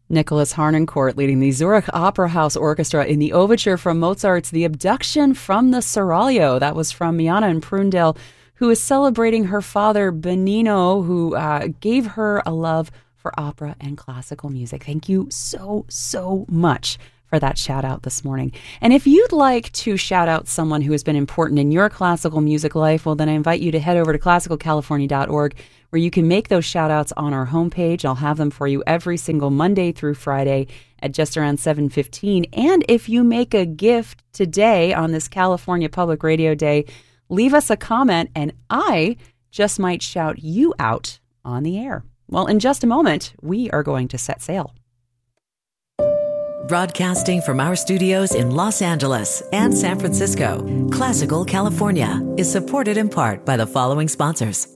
Nicholas Harnoncourt leading the Zurich Opera House Orchestra in the overture from Mozart's The Abduction from the Seraglio. That was from Miana and Prundell, who is celebrating her father, Benino, who gave her a love for opera and classical music. Thank you so much for that shout out this morning. And if you'd like to shout out someone who has been important in your classical music life, well, then I invite you to head over to classicalcalifornia.org, where you can make those shout outs on our homepage. I'll have them for you every single Monday through Friday at just around 7:15. And if you make a gift today on this California Public Radio Day, leave us a comment and I just might shout you out on the air. Well, in just a moment, we are going to set sail. Broadcasting from our studios in Los Angeles and San Francisco, Classical California is supported in part by the following sponsors.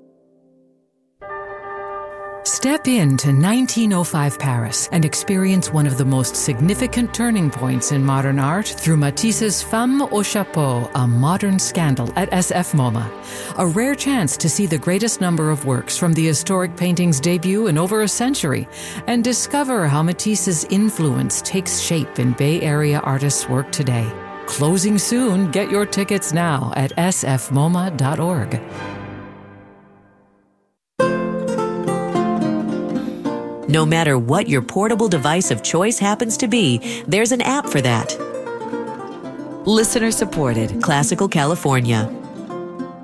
Step into 1905 Paris and experience one of the most significant turning points in modern art through Matisse's Femme au Chapeau, a modern scandal at SF MoMA. A rare chance to see the greatest number of works from the historic painting's debut in over a century and discover how Matisse's influence takes shape in Bay Area artists' work today. Closing soon. Get your tickets now at sfmoma.org. No matter what your portable device of choice happens to be, there's an app for that. Listener supported, Classical California.